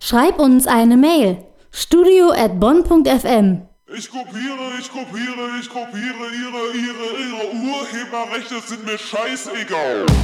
Schreib uns eine Mail. studio@bonn.fm. Ich kopiere ihre Urheberrechte sind mir scheißegal.